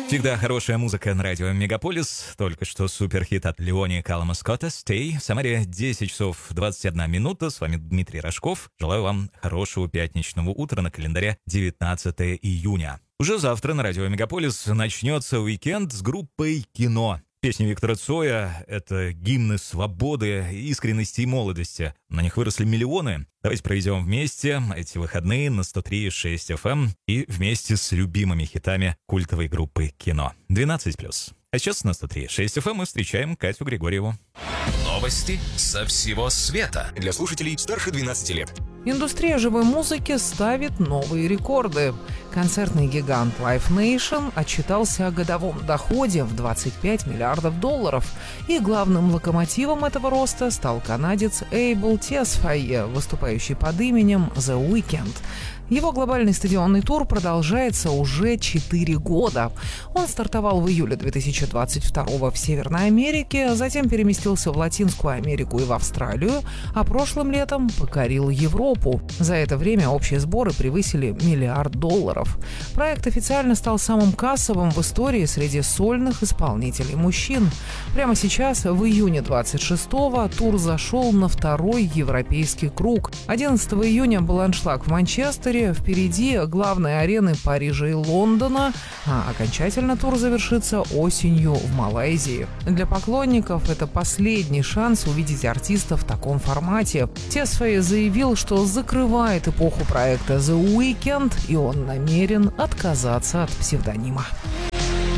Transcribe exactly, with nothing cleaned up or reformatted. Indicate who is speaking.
Speaker 1: Всегда хорошая музыка на радио Мегаполис. Только что суперхит от Леони Каллама Скотта «Stay». В Самаре десять часов двадцать одна минута. С вами Дмитрий Рожков. Желаю вам хорошего пятничного утра, на календаре девятнадцатое июня. Уже завтра на радио Мегаполис начнется уикенд с группой «Кино». Песни Виктора Цоя — это гимны свободы, искренности и молодости. На них выросли миллионы. Давайте проведем вместе эти выходные на сто три и шесть эф эм и вместе с любимыми хитами культовой группы «Кино». двенадцать плюс. А сейчас на сто три и шесть эф эм мы встречаем Катю Григорьеву.
Speaker 2: Новости со всего света для слушателей старше двенадцати лет.
Speaker 3: Индустрия живой музыки ставит новые рекорды. Концертный гигант Live Nation отчитался о годовом доходе в двадцать пять миллиардов долларов. И главным локомотивом этого роста стал канадец Эйбл Тесфайе, выступающий под именем The Weeknd. Его глобальный стадионный тур продолжается уже четыре года. Он стартовал в июле две тысячи двадцать второго в Северной Америке, затем переместился в Латинскую Америку и в Австралию, а прошлым летом покорил Европу. За это время общие сборы превысили миллиард долларов. Проект официально стал самым кассовым в истории среди сольных исполнителей мужчин. Прямо сейчас, в июне двадцать шестого, тур зашел на второй европейский круг. одиннадцатого июня был аншлаг в Манчестере, впереди главные арены Парижа и Лондона, а окончательно тур завершится осенью в Малайзии. Для поклонников это последний шанс увидеть артиста в таком формате. Тесфайе заявил, что закрывает эпоху проекта The Weeknd, и он намерен отказаться от псевдонима.